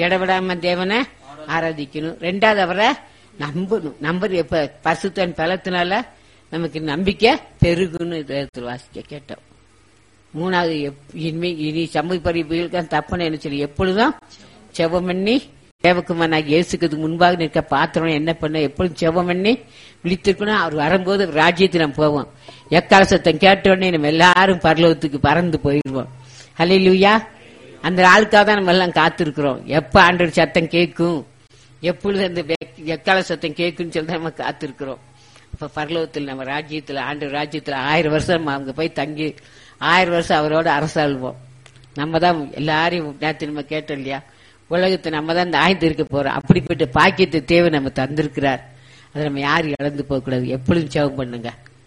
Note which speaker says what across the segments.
Speaker 1: இடவிடாம தேவனை ஆராதிக்கணும். ரெண்டாவது அவரை நம்பணும். நம்பர் எப்ப பரிசுத்தன் பலத்தினால நமக்கு நம்பிக்கை பெருகுன்னு இதயத்தில் வாசிக்க கேட்டோம். மூணாவது இனி சமூக தப்புன்னு என்ன சொல்லி எப்பொழுதும் செபம் பண்ணி தேவக்குமாரனாகி இயேசுக்கு முன்பாக நிற்க பாத்திரம் என்ன பண்ண எப்பொழுதும் செபம் பண்ணி விழித்திருக்கணும். அவர் வரும்போது ராஜ்யத்தில் நம்ம போவோம். எக்கால சத்தம் கேட்டோடனே நம்ம எல்லாரும் பரலோகத்துக்கு பறந்து போயிடுவோம். ஹல்லேலூயா. அந்த ஆளுக்காக தான் நம்ம எல்லாம் காத்திருக்கிறோம். எப்ப ஆண்டவர் சத்தம் கேட்கும், எப்பொழுது அந்த எக்கால சத்தம் கேட்குன்னு சொல்லி நம்ம காத்திருக்கிறோம். இப்ப பரலோகத்தில் நம்ம ராஜ்யத்துல ஆண்டவர் ராஜ்யத்துல 1000 வருஷம் அவங்க போய் தங்கி 1000 வருஷம் அவரோட அரசாள்வோம். நம்ம தான் எல்லாரையும் நேற்று நம்ம கேட்டோம் இல்லையா, உலகத்தை நம்ம தான் இந்த ஆயத்து இருக்க போறோம். அப்படிப்பட்ட பாக்கியத்தை தேவை நம்ம தந்திருக்கிறார். அதை நம்ம யாரும் இழந்து போக கூடாது. எப்பொழுதும் சேவம் பண்ணுங்க.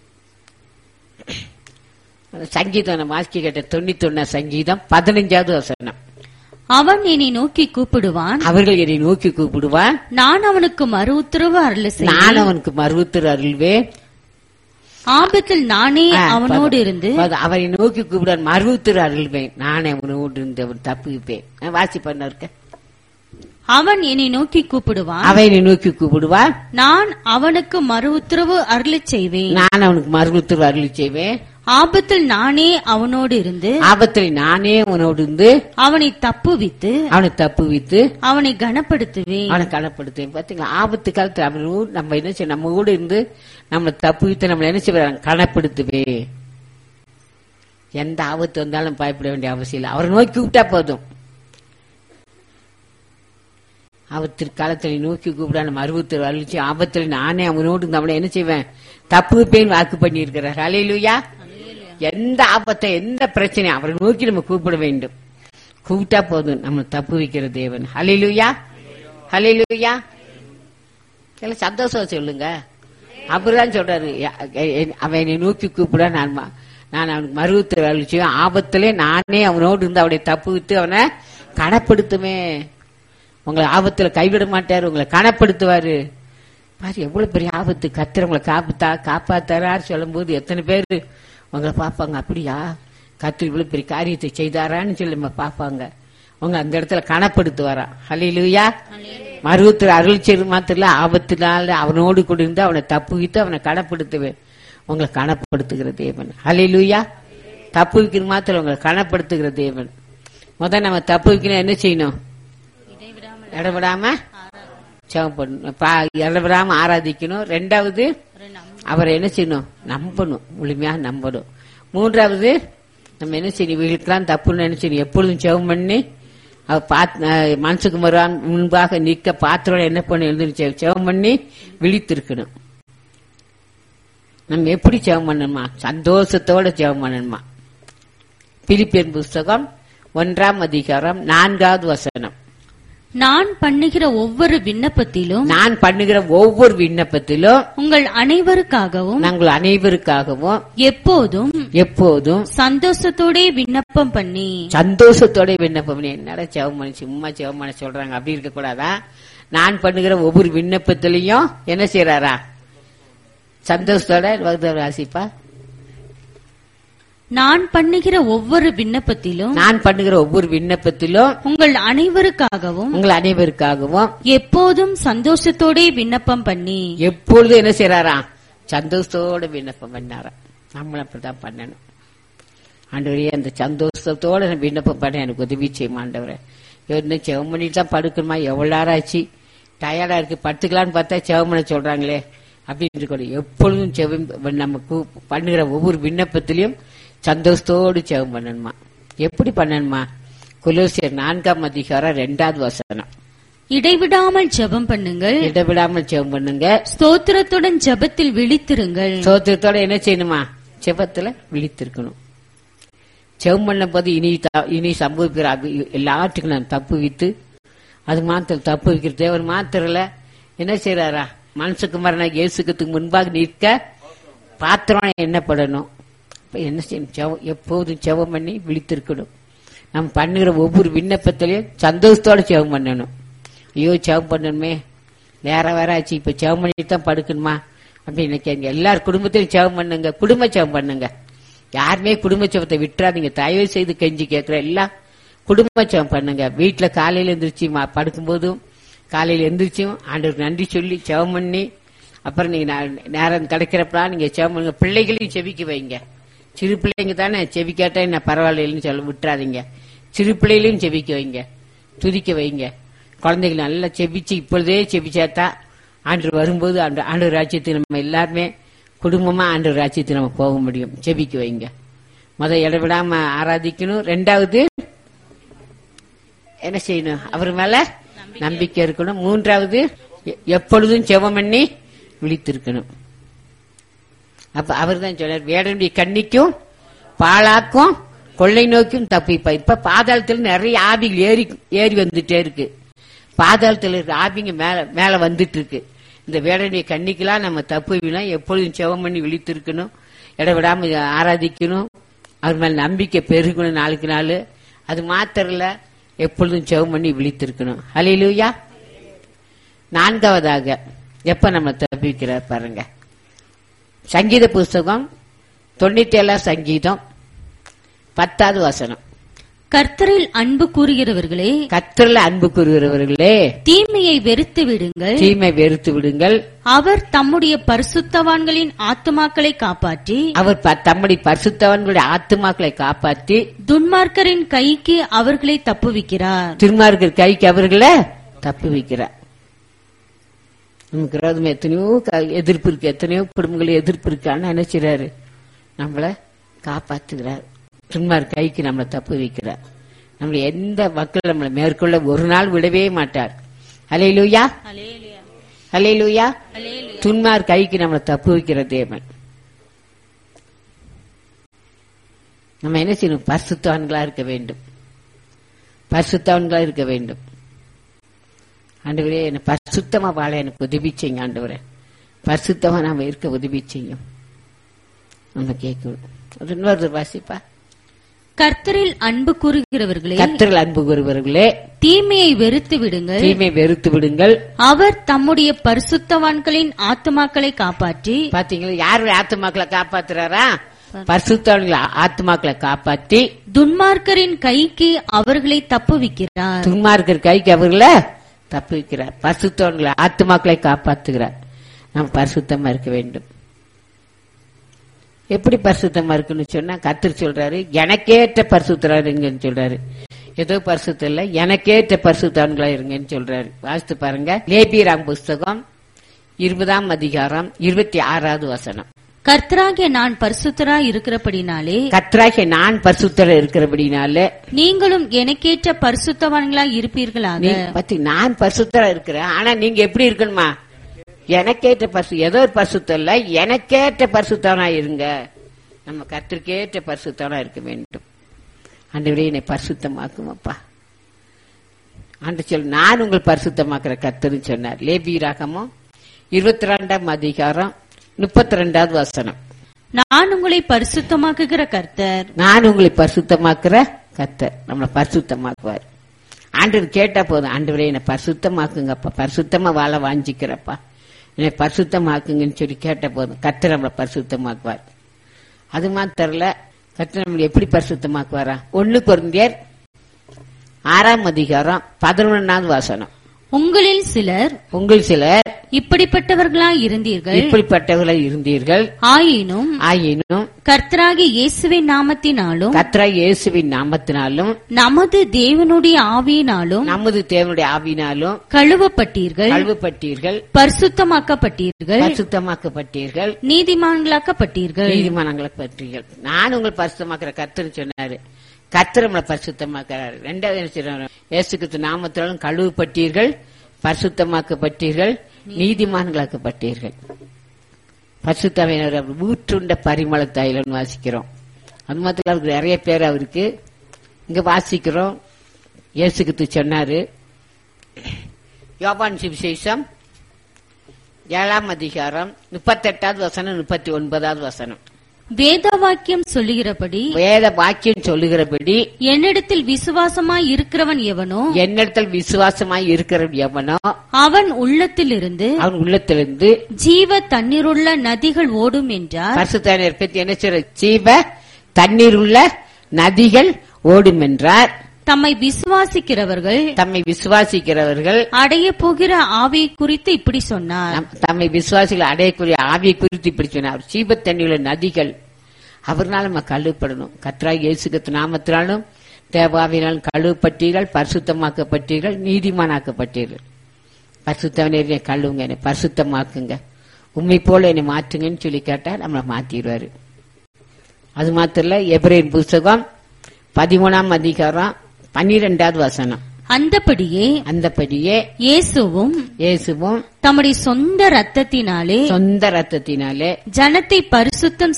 Speaker 1: சங்கீதம் நம்ம வாசிக்க கேட்ட 91 சங்கீதம் 15வது வசனம்.
Speaker 2: அவன் என்னை நோக்கி கூப்பிடுவான்,
Speaker 1: அவர்கள் என்னை நோக்கி கூப்பிடுவான்,
Speaker 2: நான் அவனுக்கு மறு உத்தரவு அருள் செய்வேன்.
Speaker 1: நான் அவனுக்கு மறு உத்தரவு அருள்வேன்.
Speaker 2: ஆபத்தில் நானே அவனோடு இருந்து
Speaker 1: அவரை நோக்கி கூப்பிடுவான், மறு உத்தரவு அருள்வேன். நானே அவனோடு இருந்து அவன் தப்புவிப்பேன். வாசி பண்ண இருக்க.
Speaker 2: அவன் என்னை நோக்கி கூப்பிடுவான்,
Speaker 1: அவனை நோக்கி கூப்பிடுவான்,
Speaker 2: நான் அவனுக்கு மறு உத்தரவு அருளச் செய்வேன்.
Speaker 1: நான் அவனுக்கு மறு உத்தரவு அருளி செய்வேன்.
Speaker 2: ஆபத்தில் நானே அவனோடு இருந்து
Speaker 1: ஆபத்தில் நானே அவனோடு இருந்து
Speaker 2: அவனை தப்புவித்து அவனை கனப்படுத்துவேன்.
Speaker 1: அவனை கனப்படுத்துவேன். பாத்தீங்களா, ஆபத்து காலத்துல அவனோடு நம்ம என்ன செய்ய, நம்ம கூட இருந்து நம்மளை தப்புவித்து நம்மளை என்ன செய்வாங்க, கனப்படுத்துவேன். எந்த ஆபத்து வந்தாலும் பயப்பட வேண்டிய அவசியம் இல்லை. அவரை நோக்கி கூப்பிட்டா போதும். ஆபத்திற்கு காலத்தில் நோக்கி கூப்பிட நம்ம அறுபத்தி அழிச்சு ஆபத்தில் நானே அவனோடு நம்மளை என்ன செய்வேன், தப்புவிப்பேன் வாக்கு பண்ணி இருக்கிறார். ஹல்லேலூயா. எந்த ஆபத்தை எந்த பிரச்சனை அவரை நோக்கி நம்ம கூப்பிட வேண்டும். கூப்பிட்டா போதும் நம்ம தப்பு வைக்கிற தேவன். ஹல்லேலூயா, ஹல்லேலூயா. எல்லாம் சந்தோஷம் சொல்லுங்க. அப்படிதான் சொல்றாரு, அவனை நோக்கி கூப்பிட நான் அவனுக்கு மறுத்து அழிச்சு ஆபத்திலே நானே அவனோடு இருந்து அவனை தப்பு விட்டு அவனை கனப்படுத்துவேன். உங்களை ஆபத்துல கைவிட மாட்டாரு, உங்களை கனப்படுத்துவாரு. பாரு எவ்வளவு பெரிய ஆபத்து, கர்த்தர் உங்களை காப்பாத்தாரு சொல்லும் போது எத்தனை பேரு உங்களை பார்ப்பாங்க. அப்படியா, கர்த்தர் இவ்வளவு பெரிய காரியத்தை செய்தாரான்னு சொல்லி நம்ம பார்ப்பாங்க. உங்க அந்த இடத்துல கனப்படுத்துவாரா. ஹல்லேலூயா. மருவத்தில் அருள் செய்து மாத்திர ஆபத்தினால அவனோடு கூட இருந்து அவனை தப்புவித்து அவனை கனப்படுத்துவேன். உங்களை கனப்படுத்துகிற தேவன். ஹல்லேலூயா. தப்பு வைக்கிற மாத்திரம் உங்களை கனப்படுத்துகிற தேவன். முதல் நம்ம தப்பு வைக்கணும் என்ன செய்யணும், இடவிடாம ஜெபம் பண்ணணும், இடவிடாம ஆராதிக்கணும். ரெண்டாவது அவரை என்ன செய்யணும், நம்பணும், முழுமையா நம்பணும். மூன்றாவது நம்ம என்ன செய்யணும், வீட்டுக்கெல்லாம் தப்புன்னு என்ன செய்யணும், எப்பொழுதும் ஜெபம் பண்ணி மனசுக்கு முன்பாக நிற்க பாத்திரம் என்ன பண்ண எழுந்து ஜெபம் பண்ணி விழித்திருக்கணும். நம்ம எப்படி ஜெபம் பண்ணணுமா, சந்தோஷத்தோட ஜெபம் பண்ணணுமா. பிலிப்பியர் புஸ்தகம் 1ஆம் அதிகாரம் 4வது வசனம்.
Speaker 2: நான் பண்ணுகிற ஒவ்வொரு விண்ணப்பத்திலும் உங்கள் அனைவருக்காகவும் எப்போதும் சந்தோஷத்தோட விண்ணப்பம் பண்ணி என்னடா ஜெபம் பண்ணி சும்மா ஜெபம் பண்ண சொல்றாங்க, அப்படி இருக்க கூடாதா. நான் பண்ணுகிற ஒவ்வொரு விண்ணப்பத்திலையும் என்ன செய்யறாரா, சந்தோஷத்தோட வாசிப்பா. நான் பண்ணுகிற ஒவ்வொரு விண்ணப்பத்திலும் உங்கள் அனைவருக்காகவும் எப்போதும் சந்தோஷத்தோட விண்ணப்பம் பண்ணி
Speaker 1: எப்பொழுதும் என்ன செய்யறாரா, சந்தோஷத்தோட விண்ணப்பம் பண்ணாரா. நம்மளும் அப்படிதான் பண்ணணும். ஆண்டவரே அந்த சந்தோஷத்தோட விண்ணப்பம் பண்ண எனக்கு உதவி செய்யும் ஆண்டவரே. செவம் பண்ணிட்டு தான் படுக்கணுமா, எவ்வளவு நேரம் ஆச்சு, டயர்டா இருக்கு, படுத்துக்கலான்னு பார்த்தா செவம் பண்ண சொல்றாங்களே அப்படின்னு இருக்கணும். எப்பொழுதும் செவம் நம்ம பண்ணுகிற ஒவ்வொரு விண்ணப்பத்திலையும் சந்தோஷத்தோடு ஜெபம் பண்ணணுமா. எப்படி பண்ணணுமா, கொலோசியர் 4ஆம் அதிகாரம் 2வது வசனம்.
Speaker 2: இடைவிடாமல் ஜெபம் பண்ணுங்க, ஸ்தோத்திரத்துடன் ஜெபத்தில் விழித்திருங்கள்.
Speaker 1: ஸ்தோத்திரத்தோட என்ன செய்யணுமா, ஜெபத்துல விழித்திருக்கணும். ஜெபம் பண்ண போது இனி சம்பவிக்கிற எல்லாத்துக்கும் நான் தப்பு வைத்து அது மாத்திரம் தப்பு வைக்கிற தேவன் மாத்திரல என்ன செய்யறாரா, மனுஷகுமாரனாகிய இயேசுக்கு முன்பாக நிற்க பாத்திரம் என்ன பண்ணணும், என்ன செய்யணும், எப்போதும் ஜெபம் பண்ணி விழித்திருக்கணும். நம்ம பண்ணுகிற ஒவ்வொரு விண்ணப்பத்திலையும் சந்தோஷத்தோட ஜெபம் பண்ணணும். ஐயோ ஜெபம் பண்ணணுமே, வேற ஆச்சு, இப்ப ஜெபம் பண்ணிட்டு தான் படுக்கணுமா அப்படின்னு நினைக்காங்க. எல்லாரும் குடும்பத்திலும் ஜெபம் பண்ணுங்க, குடும்ப ஜெபம் பண்ணுங்க. யாருமே குடும்ப ஜெபத்தை விட்டுறாதீங்க, தயவு செய்து கெஞ்சி கேட்கிற எல்லாம் குடும்ப ஜெபம் பண்ணுங்க. வீட்டுல காலையில எந்திரிச்சு படுக்கும் போதும் காலையில எந்திரிச்சும் ஆண்டவருக்கு நன்றி சொல்லி ஜெபம் பண்ணி, அப்புறம் நீங்க நேரம் கிடைக்கிறப்ப நீங்க ஜெபம் பண்ணுங்க. பிள்ளைகளையும் செவிக்க வைங்க. சிறு பிள்ளைங்க தானே, செவிக்காட்டா என்ன பரவாயில்லைன்னு சொல்ல விட்டுறாதீங்க. சிறு பிள்ளைகளையும் செவிக்க வைங்க, துதிக்க வைங்க. குழந்தைகள் நல்லா செவிச்சு இப்பொழுதே செவிச்சாத்தா ஆண்டவர் வரும்போது ஆண்டவர் ராஜ்யத்துக்கு நம்ம எல்லாருமே குடும்பமா ஆண்டவர் ராஜ்யத்துக்கு நம்ம போக முடியும். செவிக்க வைங்க. இடைவிடாம ஆராதிக்கணும். 2வது என்ன செய்யணும்? அவர் மேல நம்பிக்கை இருக்கணும். 3வது எப்பொழுதும் ஜெபம் பண்ணி விழித்திருக்கணும். அப்ப அவர் தான் சொன்னார், வேடனுடைய கண்ணிக்கும் பாழாக்கும் கொள்ளை நோக்கும் தப்பிப்பா. இப்ப பாதாளத்துல நிறைய ஆவிகள் ஏறி வந்துட்டே இருக்கு. பாதாளத்துல இருக்க ஆவிங்க மேல வந்துட்டு இருக்கு. இந்த வேடனுடைய கண்ணிக்கெல்லாம் நம்ம தப்புவிலாம் எப்பொழுதும் ஜெபம் பண்ணி விழித்திருக்கணும். இடைவிடாம ஆராதிக்கணும். அவர் மேல நம்பிக்கை பெருகணும் நாளுக்கு நாள். அது மாத்திரம் இல்ல, எப்பொழுதும் ஜெபம் பண்ணி விழித்திருக்கணும். ஹல்லேலூயா. 4வதாக எப்ப நம்ம தப்பிக்கிறார் பாருங்க. சங்கீத புஸ்தகம் 97 சங்கீதம் 10வது வசனம்.
Speaker 2: கர்த்தரில் அன்பு கூறுகிறவர்களே,
Speaker 1: கர்த்தரில் அன்பு கூறுகிறவர்களே,
Speaker 2: தீமையை வெறுத்து விடுங்கள்,
Speaker 1: தீமை வெறுத்து விடுங்கள்.
Speaker 2: அவர் தம்முடைய பரிசுத்தவான்களின் ஆத்துமாக்களை காப்பாற்றி,
Speaker 1: அவர் தம்முடைய பரிசுத்தவான்களுடைய ஆத்துமாக்களை காப்பாற்றி,
Speaker 2: துன்மார்க்கரின் கைக்கு அவர்களை தப்புவிக்கிறார்,
Speaker 1: துன்மார்க்கர் கைக்கு அவர்களை தப்புவிக்கிறார். நமக்கு விரோதம் எத்தனையோ எதிர்ப்பு இருக்கு, எத்தனையோ குடும்பங்கள் எதிர்ப்பு இருக்கான்னு நினைச்சிறாரு, நம்மள காப்பாத்துகிறார். துன்மார்க்கர் கைக்கு நம்மளை தப்பு வைக்கிறார். நம்மள எந்த மக்கள் நம்மளை மேற்கொள்ள ஒரு நாள் விடவே மாட்டார். ஹல்லேலூயா, ஹல்லேலூயா. துன்மார்க்கர் கைக்கு நம்மளை தப்பு வைக்கிற தேவன். நம்ம என்ன செய்யணும்? பரிசுத்தவான்களா இருக்க வேண்டும், பரிசுத்தவான்களா இருக்க வேண்டும். ஆண்டவரே, என்ன பரிசுத்தமா வாழ எனக்கு உதவி செய்யுங்க. ஆண்டவரே, பரிசுத்தமா நாம இருக்க உதவி செய்யும். நம்ம கேட்கணும். இன்னொரு வாசிப்பா.
Speaker 2: கர்த்தரில் அன்பு கூறுகிறவர்களே,
Speaker 1: கர்த்தரில் அன்பு கூறுகிறவர்களே,
Speaker 2: தீமையை வெறுத்து விடுங்கள்,
Speaker 1: தீமையை வெறுத்து விடுங்கள்.
Speaker 2: அவர் தம்முடைய பரிசுத்தவான்களின் ஆத்துமாக்களை காப்பாற்றி,
Speaker 1: பாத்தீங்களா? யாருடைய ஆத்துமாக்களை காப்பாத்துறாரா? பரிசுத்தவான்களை ஆத்துமாக்களை காப்பாற்றி,
Speaker 2: துன்மார்க்கரின் கைக்கு அவர்களை தப்புவிக்கிறார்,
Speaker 1: துன்மார்க்கர் கைக்கு அவர்களை தப்புவிக்கிறார். பரிசுத்தவான்களை ஆத்துமாக்களை காப்பாற்றுகிறார். நாம் பரிசுத்தமா இருக்க வேண்டும். எப்படி பரிசுத்தமா இருக்குன்னு சொன்னா, கர்த்தர் சொல்றாரு, எனக்கேற்ற பரிசுத்தரா இருங்கன்னு சொல்றாரு. ஏதோ பரிசுத்தம் இல்ல, எனக்கேற்ற பரிசுத்தவான்களா இருங்கன்னு சொல்றாரு. வாசித்து பாருங்க. லேபியராம் புஸ்தகம் 20ஆம் அதிகாரம் 26வது வசனம்.
Speaker 2: கர்த்தராகிய நான் பரிசுத்தரா இருக்கிறபடினாலே,
Speaker 1: கர்த்தராகிய நான் பரிசுத்தரா இருக்கிறபடினாலே,
Speaker 2: நீங்களும் எனக்கேற்ற பரிசுத்தவான்களா இருப்பீர்களாக.
Speaker 1: பத்தி நான் பரிசுத்தரா இருக்கிறேன், ஆனா நீங்க எப்படி இருக்கணுமா? எனக்கேற்ற ஏதோ ஒரு பரிசுத்தம் இல்ல, எனக்கேற்ற பரிசுத்தவனா இருங்க. நம்ம கர்த்தருக்கேற்ற பரிசுத்தவனா இருக்க வேண்டும். ஆண்டவரே, என்னை பரிசுத்தமாக்கும் அப்பா. ஆண்டு சொல், நான் உங்கள் பரிசுத்தமாக்குற கர்த்தர்னு சொன்னார். லேபியராகமம் 22ஆம் அதிகாரம் 32வது வசனம்.
Speaker 2: நான் உங்களை பரிசுத்தமாக்குகிற கர்த்தர்,
Speaker 1: நான் உங்களை பரிசுத்தமாக்குற கர்த்தர். நம்மளை பரிசுத்தமாக்குவார். ஆண்டவர் கேட்டா போதும், ஆண்டவரே என்னை பரிசுத்தமாக்குங்கப்பா, பரிசுத்தமா வாழ வாஞ்சிக்கிறப்பா, என்னை பரிசுத்தமாக்குங்கன்னு சொல்லி கேட்ட போதும் கர்த்தர் நம்மளை பரிசுத்தமாக்குவார். அது மாத்திரல, கர்த்தர் நம்மளை எப்படி பரிசுத்தமாக்குவாரா? 1 கொரிந்தியர் 6ஆம் அதிகாரம் 11வது வசனம். உங்கள் சிலர் இப்படிப்பட்டவர்களாய் இருந்தீர்கள். ஆயினும்
Speaker 2: கர்த்தராகிய இயேசுவின் நாமத்தினாலும் நமது தேவனுடைய ஆவியினாலும் கழுவப்பட்டீர்கள், பரிசுத்தமாக்கப்பட்டீர்கள், நீதிமான்களாக்கப்பட்டீர்கள்.
Speaker 1: நான் உங்கள் பரிசுத்தமாக்குற கர்த்தர் சொன்னாரு. கர்த்தர் நம்மளை பரிசுத்தமாக்குறாரு. 2வது இயேசு கிறிஸ்து நாமத்தினாலும் கழுவப்பட்டீர்கள், பரிசுத்தமாக்கப்பட்டீர்கள், நீதிமான்களாக்கப்பட்டீர்கள். பரிசுத்தமையினர் ஊற்றுண்ட பரிமள தைலம் வாசிக்கிறோம். அது மாத்திரம் அவருக்கு நிறைய பேர் அவருக்கு இங்க வாசிக்கிறோம். இயேசு கிறிஸ்து சொன்னாரு, யோவான் சுவிசேஷம் 7ஆம் அதிகாரம் 38வது வசனம் 39வது வசனம்.
Speaker 2: வேத வாக்கியம் சொல்லுகிறபடி என்னிடத்தில் விசுவாசமாய் இருக்கிறவன் எவனோ அவன் உள்ளத்திலிருந்து ஜீவ தண்ணீருள்ள நதிகள் ஓடும் என்றார்.
Speaker 1: பரிசுத்தவான்களை பற்றி என்ன சொல்ற? ஜீவ தண்ணீருள்ள நதிகள் ஓடும் என்றார்.
Speaker 2: தம்மை விசுவாசிக்கிறவர்கள்
Speaker 1: அடைய போகிற ஆவியை குறித்து இப்படி சொன்னார். தம்மை விசுவாசிகள் அடையக்கூடிய ஆவியை குறித்து இப்படி சொன்னார். சீப தண்ணியுள்ள நதிகள் அவர்னால நம்ம கழுவப்படணும். கர்த்தராகிய இயேசு கிறிஸ்து நாமத்தினாலும் தேவாவினாலும் கழுவப்பட்டீர்கள், பரிசுத்தமாக்கப்பட்டீர்கள், நீதிமானாக்கப்பட்டீர்கள். பரிசுத்தவனே கழுவுங்க, என்னை பரிசுத்தமாக்குங்க, உண்மை போல என்னை மாற்றுங்கன்னு சொல்லி கேட்டா நம்மளை மாத்திடுவாரு. அது மாத்திரம் இல்ல, எபிரேயர் புஸ்தகம் 13ஆம் அதிகாரம் 12வது வசனம்.
Speaker 2: அந்தபடியே
Speaker 1: இயேசுவும்
Speaker 2: தம்முடைய சொந்த ரத்தத்தினாலே
Speaker 1: ஜனத்தை பரிசுத்தம்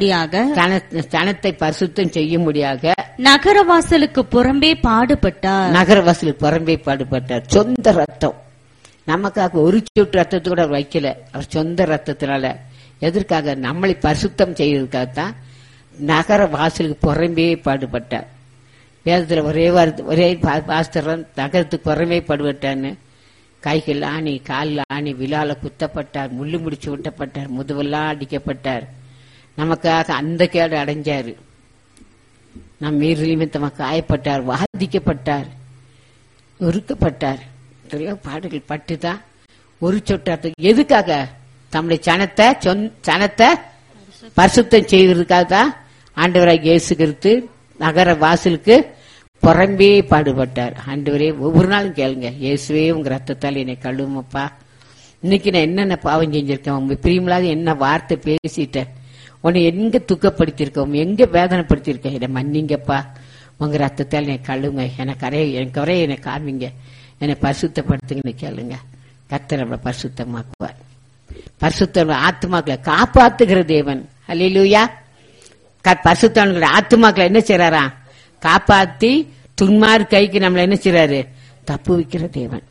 Speaker 1: செய்யும்படியாக
Speaker 2: நகரவாசலுக்கு புறம்பே பாடுபட்டார்.
Speaker 1: சொந்த ரத்தம் நமக்காக ஒரு சொட்டு ரத்தத்தை கூட வைக்கல. அவர் சொந்த ரத்தத்தினால எதற்காக? நம்மளை பரிசுத்தம் செய்யறதுக்காகத்தான் நகர வாசலுக்கு புறம்பே பாடுபட்டார். வேதத்துல ஒரே பாஸ்தரம் நகரத்துக்கு புறமே பாடுபட்டான்னு. கைகள் ஆணி, காலில் ஆணி, விழால குத்தப்பட்டார், முள்ளு முடிச்சு விட்டப்பட்டார், முதுவெல்லாம் அடிக்கப்பட்டார். நமக்காக அந்த கேடு அடைஞ்சாரு. நம் மீறி நிமித்தமாக காயப்பட்டார், வாதிக்கப்பட்டார், ஒருக்கப்பட்டார். பாடுகள் பட்டுதான் ஒரு சொட்டு. எதுக்காக? தம்முடைய சனத்தை பரிசுத்தம் செய்வதற்காக தான் ஆண்டவராகிய இயேசு கிறிஸ்து நகர வாசலுக்கு புறம்பே பாடுபட்டார். ஆண்டவரே, ஒவ்வொரு நாளும் கேளுங்க, இயேசுவே உங்க ரத்தத்தால் என்னை கழுவுமப்பா. இன்னைக்கு நான் என்னென்ன பாவம் செஞ்சிருக்கேன், உங்க பிரியமில்லாத என்ன வார்த்தை பேசிட்டேன், உன்னை எங்க துக்கப்படுத்திருக்கோம், எங்க வேதனைப்படுத்திருக்கேன், என்னை மன்னிங்கப்பா, உங்க ரத்தத்தால் என்னை கழுவுங்க, எனக்கு வரைய என்னை காமிங்க, என்னை பரிசுத்தப்படுத்துங்கன்னு கேளுங்க. கர்த்தர் நம்மளை பரிசுத்தமாக்குவார். பரிசுத்த ஆத்துமாக்களை காப்பாத்துகிற தேவன். அல்லேலூயா. பரிசுத்தவான்களுடைய ஆத்துமாக்களை என்ன செய்யறாரா? காப்பாத்தி துன்மார் கைக்கு நம்மள என்ன செய்யறாரு? தப்பு வைக்கிற தேவன்.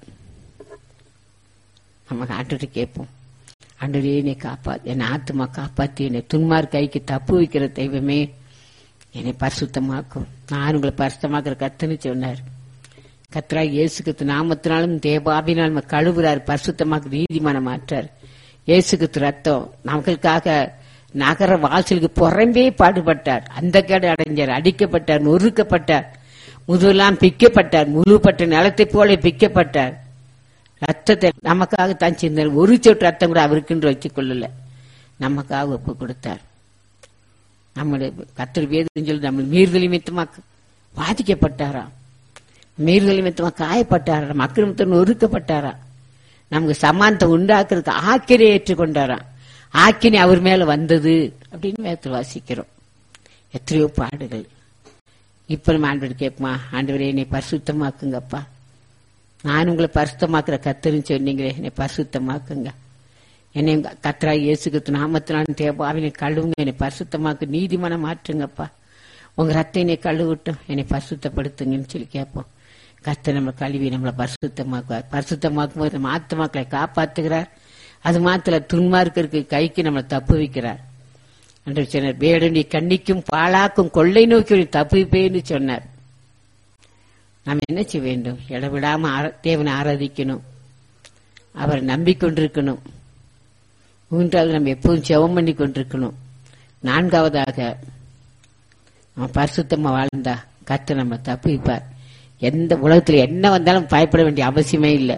Speaker 1: நம்ம ஆண்டு கேட்போம், ஆண்டவரே என்னை காப்பாத்து, என் ஆத்துமா காப்பாத்தி என்னை துன்மார் கைக்கு தப்பு வைக்கிற தெய்வமே என்னை பரிசுத்தமாக்கும். நான் உங்களை பரிசுத்தமாக்குற கர்த்தர்னு சொன்னார். கர்த்தராகிய இயேசு கிறிஸ்து நாமத்தினாலும் தேவாவினாலும் கழுவுறார், பரிசுத்தமாக்கு நீதிமான மாற்றார். இயேசு கிறிஸ்து ரத்தம் நமக்காக நகர வாசலுக்கு புறம்பே பாடுபட்டார். அந்த கேடு அடைஞ்சார், அடிக்கப்பட்டார், நொறுக்கப்பட்டார், முதுவெல்லாம் பிக்கப்பட்டார், முழுப்பட்ட நிலத்தை போல பிக்கப்பட்டார். ரத்தத்தை நமக்காக தான் சிந்தார். ஒரு சொட்டு ரத்தம் கூட அவருக்குன்னு வச்சுக் கொள்ளல, நமக்காக ஒப்பு கொடுத்தார். நம்முடைய கர்த்தர் வேதம் சொல்லி நம்ம மீறுதல் நிமித்தமாக பாதிக்கப்பட்டாராம், மீறுதல் நிமித்தமாக காயப்பட்டாராம், மக்கள் நிமித்தம் நொறுக்கப்பட்டாராம். நமக்கு சமானத்தை உண்டாக்குறதுக்கு ஆக்கினை ஏற்றுக்கொண்டாராம். ஆக்கினை அவர் மேல வந்தது அப்படின்னு வேதத்தில் வாசிக்கிறோம். எத்தனையோ பாடுகள். இப்ப நம்ம ஆண்டவர் கேட்போமா, ஆண்டவரே என்னை பரிசுத்தமாக்குங்கப்பா, நான் உங்களை பரிசுத்தமாக்குற கர்த்தர்னு சொன்னீங்களே, என்னை பரிசுத்தமாக்குங்க, என்னை கர்த்தராகிய இயேசு கிறிஸ்து நாமத்தினாலும் தேவாவினை கழுவுங்க, என்னை பரிசுத்தமாக்கு, நீதிமான மாற்றுங்கப்பா, உங்க ரத்தம் என்னை கழுவட்டும், என்னை பரிசுத்தப்படுத்துங்கன்னு சொல்லி கேட்போம். கர்த்தர் நம்ம கழுவி நம்மளை பரிசுத்தமாக்குவார். பரிசுத்தமாக்கும் போது நம்ம ஆத்துமாக்களை காப்பாத்துகிறார். அது மாத்திர துன்மார்க்கருக்கு கைக்கு நம்மளை தப்பு வைக்கிறார். என்று சொன்னார், வேடனி கண்ணிக்கும் பாழாக்கும் கொள்ளை நோக்கி தப்புப்பேன்னு சொன்னார். நாம் என்ன செய்ய வேண்டும்? இடவிடாம தேவனை ஆராதிக்கணும், அவரை நம்பிக்கொண்டிருக்கணும். மூன்றாவது, நம்ம எப்போதும் ஜெபம் பண்ணி கொண்டிருக்கணும். நான்காவதாக, நம்ம பரிசுத்தமா வாழ்ந்தா கர்த்தர் நம்ம தப்புவிப்பார். எந்த உலகத்துல என்ன வந்தாலும் பயப்பட வேண்டிய அவசியமே இல்லை.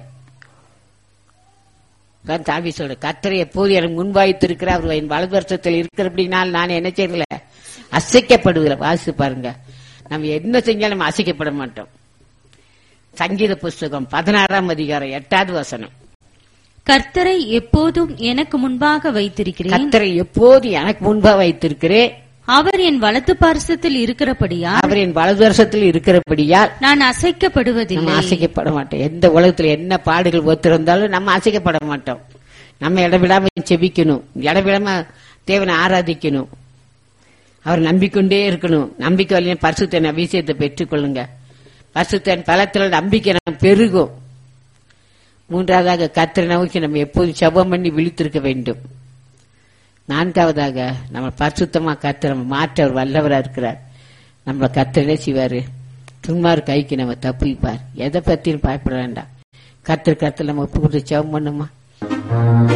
Speaker 1: தாவி சொல்ற, கர்த்தரை எப்போது எனக்கு முன்வாய்த்திருக்கிறார், அவர் என் வலது வருஷத்தில் இருக்கிறபடினால் நான் என்ன செய்யல, அசைக்கப்படுகிற. வாசித்து பாருங்க, நம்ம என்ன செஞ்சாலும் நம்ம அசைக்கப்பட மாட்டோம். சங்கீத புஸ்தகம் 16ஆம் அதிகாரம் 8வது வசனம்.
Speaker 2: கர்த்தரை எப்போதும் எனக்கு முன்பாக வைத்திருக்கிறேன்,
Speaker 1: கர்த்தரை எப்போது எனக்கு முன்பாக வைத்திருக்கிறேன்,
Speaker 2: அவர் என் வலது பார்சத்தில்
Speaker 1: இருக்கிறபடியால்
Speaker 2: நான் அசைக்கப்படுவதில்லை.
Speaker 1: அசைக்கப்பட மாட்டோம். எந்த உலகத்துல என்ன பாடுகள் ஒத்திருந்தாலும் நம்ம அசைக்கப்பட மாட்டோம். நம்ம இடவிடாம செபிக்கணும், இடவிடாம தேவனை ஆராதிக்கணும், அவர் நம்பிக்கொண்டே இருக்கணும். நம்பிக்கை வழியா பரிசுத்த அபிஷேகத்தை பெற்றுக் கொள்ளுங்க. பரிசுத்த பலத்தில நம்பிக்கை நம்ம பெருகும். மூன்றாவதாக, கர்த்தரை நோக்கி நம்ம எப்போதும் ஜெபம் பண்ணி விழித்திருக்க வேண்டும். நான்காவதாக, நம்ம பரிசுத்தமா கர்த்தர் நம்ம மாற்ற அவர் வல்லவரா இருக்கிறார். நம்ம கர்த்தரே செய்வாரு, துன்மார் கைக்கு நம்ம தப்புவிப்பார். எதை பத்தியும் பயப்பட வேண்டாம். கர்த்தர் நம்ம ஒப்பு கொடுத்து ஜெபம் பண்ணுமா.